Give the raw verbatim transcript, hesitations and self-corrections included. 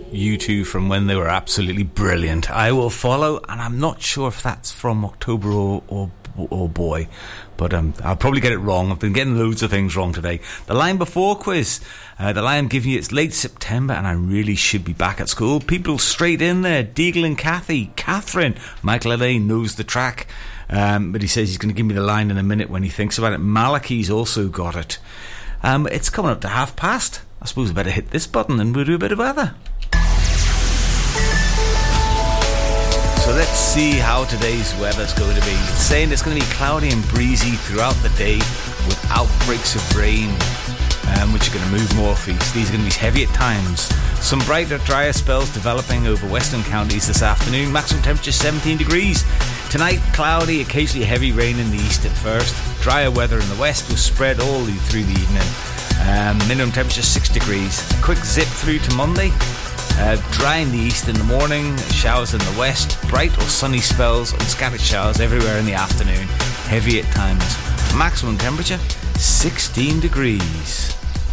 U two from when they were absolutely brilliant. I Will Follow, and I'm not sure if that's from October or, or, or Boy, but um, I'll probably get it wrong. I've been getting loads of things wrong today. The line before quiz, uh, the line I'm giving you, it's late September and I really should be back at school. People straight in there, Deagle and Kathy, Catherine, Michael Elaine knows the track, um, but he says he's going to give me the line in a minute when he thinks about it. Malachi's also got it. Um, it's coming up to half past. I suppose I better hit this button and we'll do a bit of weather. So let's see how today's weather's going to be. It's saying it's going to be cloudy and breezy throughout the day with outbreaks of rain, um, which are going to move northeast. These are going to be heavy at times. Some brighter, drier spells developing over western counties this afternoon. Maximum temperature seventeen degrees. Tonight, cloudy, occasionally heavy rain in the east at first. Drier weather in the west will spread all through the evening. Um, minimum temperature six degrees. A quick zip through to Monday. Uh, dry in the east in the morning, showers in the west, bright or sunny spells and scattered showers everywhere in the afternoon. Heavy at times. Maximum temperature sixteen degrees.